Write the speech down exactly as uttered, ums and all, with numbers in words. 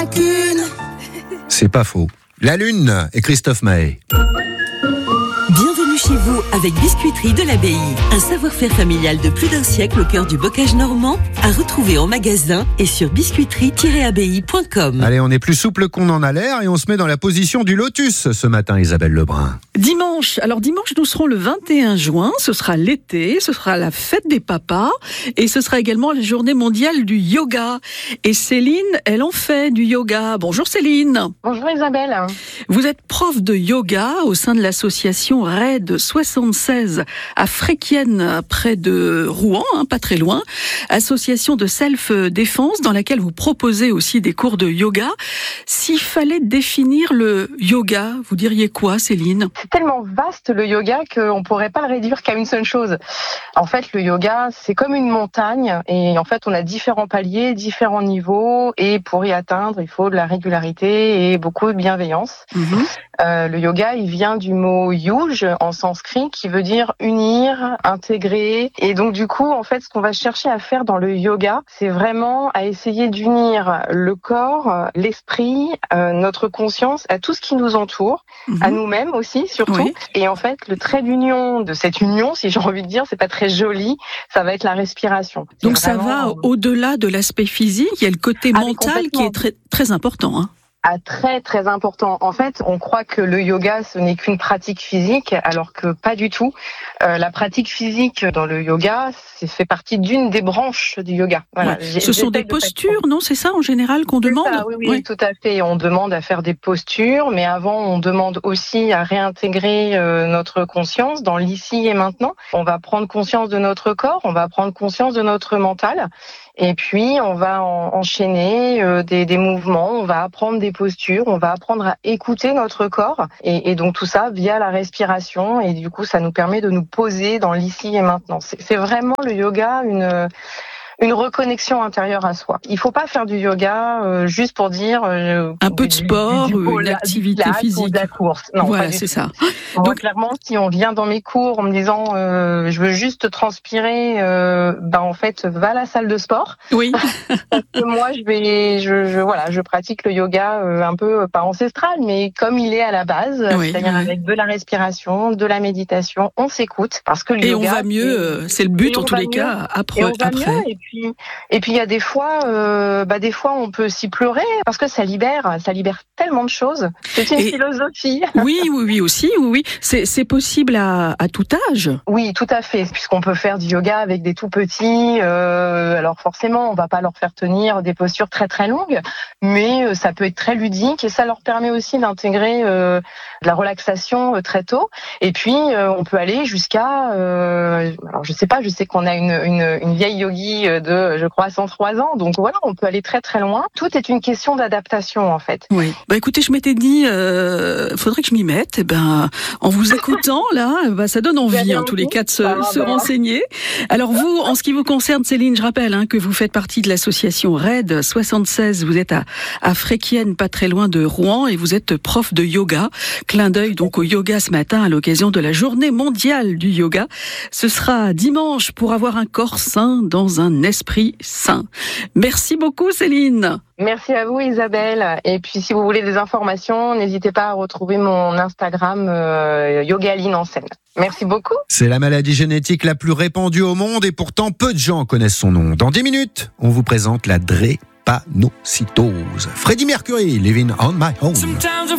qu'une. C'est pas faux. La Lune et Christophe Maé. Bienvenue chez vous avec Biscuiterie de l'Abbaye. Un savoir-faire familial de plus d'un siècle au cœur du bocage normand, à retrouver en magasin et sur biscuiterie tiret abbaye point com. Allez, on est plus souple qu'on en a l'air et on se met dans la position du lotus ce matin, Isabelle Lebrun. Dimanche, alors dimanche nous serons le vingt et un juin, ce sera l'été, ce sera la fête des papas et ce sera également la journée mondiale du yoga. Et Céline, elle en fait du yoga. Bonjour Céline. Bonjour Isabelle. Vous êtes prof de yoga au sein de l'association Raid soixante-seize à Fréquienne, près de Rouen, hein, pas très loin. Association de self-défense dans laquelle vous proposez aussi des cours de yoga. S'il fallait définir le yoga, vous diriez quoi Céline ? C'est tellement vaste le yoga qu'on ne pourrait pas le réduire qu'à une seule chose. En fait, le yoga, c'est comme une montagne et en fait, on a différents paliers, différents niveaux et pour y atteindre, il faut de la régularité et beaucoup de bienveillance. Mmh. Euh, le yoga, il vient du mot yuj en sanskrit qui veut dire unir, intégrer. Et donc du coup, en fait, ce qu'on va chercher à faire dans le yoga, c'est vraiment à essayer d'unir le corps, l'esprit, euh, notre conscience à tout ce qui nous entoure, mmh. à nous-mêmes aussi surtout. Oui. Et en fait, le trait d'union de cette union, si j'ai envie de dire, c'est pas très joli, ça va être la respiration. C'est donc vraiment... ça va au-delà de l'aspect physique, il y a le côté ah, mental qui est très très important, hein. Ah, très très important. En fait, on croit que le yoga ce n'est qu'une pratique physique, alors que pas du tout. Euh, la pratique physique dans le yoga, c'est fait partie d'une des branches du yoga. Voilà. Ouais. Ce sont des postures, non ? C'est ça en général qu'on demande ? Ça, oui, oui, oui, tout à fait. On demande à faire des postures, mais avant, on demande aussi à réintégrer euh, notre conscience dans l'ici et maintenant. On va prendre conscience de notre corps, on va prendre conscience de notre mental. Et puis, on va en, enchaîner euh, des, des mouvements, on va apprendre des postures, on va apprendre à écouter notre corps. Et, et donc, tout ça via la respiration. Et du coup, ça nous permet de nous poser dans l'ici et maintenant. C'est, c'est vraiment le yoga une... une reconnexion intérieure à soi. Il faut pas faire du yoga euh, juste pour dire euh, un peu de du, sport, du, du, du, une activité physique, ou de la course. Non, voilà, c'est ça. Moi, donc clairement, si on vient dans mes cours en me disant euh, je veux juste transpirer, euh, ben en fait, va à la salle de sport. Oui. Parce que moi, je vais, je, je voilà, je pratique le yoga euh, un peu pas ancestral, mais comme il est à la base, oui, c'est-à-dire oui. avec de la respiration, de la méditation, on s'écoute parce que le et yoga. Et on va mieux, c'est, c'est le but en tous les mieux, cas. Après, et on va après. Mieux, et puis, et puis il y a des fois, euh, bah des fois on peut s'y pleurer parce que ça libère, ça libère tellement de choses. C'est une et philosophie. Oui, oui, oui aussi, oui, oui. C'est, c'est possible à, à tout âge. Oui, tout à fait, puisqu'on peut faire du yoga avec des tout petits. Euh, alors forcément, on va pas leur faire tenir des postures très très longues, mais ça peut être très ludique et ça leur permet aussi d'intégrer euh, de la relaxation euh, très tôt. Et puis euh, on peut aller jusqu'à, euh, alors je sais pas, je sais qu'on a une, une, une vieille yogi de, je crois, cent trois ans. Donc voilà, on peut aller très très loin. Tout est une question d'adaptation en fait. Oui. Bah écoutez, je m'étais dit, euh, faudrait que je m'y mette. Et ben, en vous écoutant là, bah ça donne envie en tous les cas de se, ah, se bah. renseigner. Alors vous, en ce qui vous concerne, Céline, je rappelle hein, que vous faites partie de l'association Raid soixante-seize. Vous êtes à, à Fréquienne, pas très loin de Rouen, et vous êtes prof de yoga. Clin d'œil donc au yoga ce matin à l'occasion de la Journée mondiale du yoga. Ce sera dimanche pour avoir un corps sain dans un esprit sain. Merci beaucoup Céline. Merci à vous Isabelle. Et puis si vous voulez des informations, n'hésitez pas à retrouver mon Instagram euh, Yogaline en scène. Merci beaucoup. C'est la maladie génétique la plus répandue au monde et pourtant peu de gens connaissent son nom. Dans dix minutes, on vous présente la drépanocytose. Freddie Mercury, Living on My Own.